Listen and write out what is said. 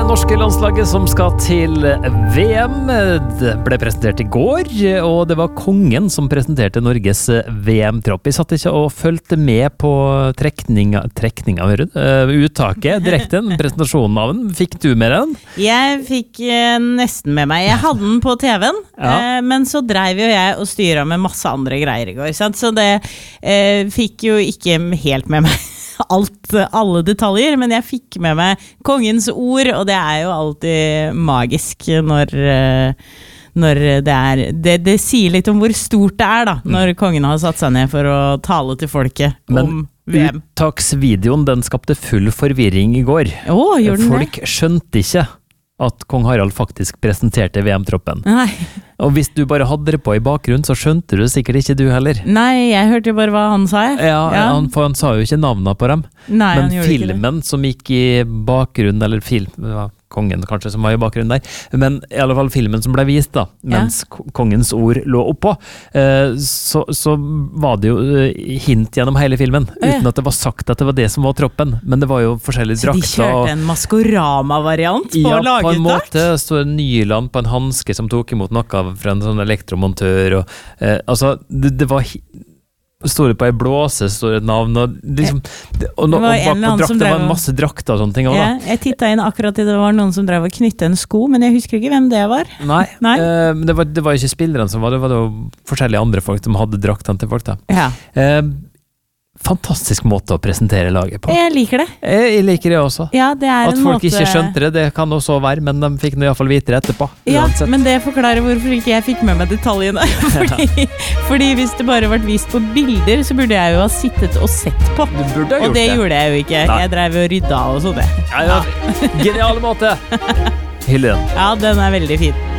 norske landslaget som skal til VM ble presentert i går, og det var kongen som presenterte Norges VM-tropp. Vi satt ikke og følte med på uttaket, direkte, presentasjonen av den. Fikk du med den? Jeg fikk nesten med meg. Jeg hadde den på TV-en, men så drev jo jeg og styret med masse andre greier i går, sant? Så det fikk jo ikke helt med meg. Alle detaljer, men jeg fikk med meg kongens ord, og det er jo alltid magisk når det sier litt om hvor stort det da, når kongen har satt seg ned for å tale til folket om VM. Men uttaksvideoen, den skapte full forvirring i går. Gjorde den Folk skjønte ikke at kong Harald faktisk presenterte VM-troppen. Nei. Og hvis du bare hadde det på i bakgrunnen, så skjønte du sikkert ikke du heller. Nei, jeg hørte jo bare hva han sa. Han sa jo ikke navnene på dem. Nei, men filmen som gikk i bakgrunnen, eller kongen kanskje som var i bakgrunnen der, men i alle fall filmen som ble vist da, mens kongens ord lå oppå, så var det jo hint gjennom hele filmen, uten at det var sagt at det var det som var troppen, men det var jo forskjellige drakter. Så de kjørte en Maskorama-variant på laget? Ja, på en måte. Det stod Nyland på en handske som tok imot noe fra en sånn elektromontør, og det var står det på en blåse, står det et navn, og liksom, og bak på drakt, det var en masse drakter og sånne ting også, da. Jeg tittet inn akkurat til det var noen som drev og knytte en sko, men jeg husker ikke hvem det var. Nei. Det var ikke spilleren som var det, var jo forskjellige andre folk som hadde draktene til folk da. Fantastisk måte å presentere laget på. Jeg liker det. Jeg liker det også. Ja, det er at folk ikke skjønte det, det kan også være, men de fikk nå i hvert fall vite det etterpå. Ja, men det forklarer hvorfor ikke jeg fikk med meg detaljene. fordi hvis det bare ble vist på bilder, så burde jeg jo ha sittet og sett på. Du burde ha gjort det. Og det gjorde jeg jo ikke. Nei. Jeg drev og rydda og så det. Genial måte! Hyll den. Ja, den er veldig fin.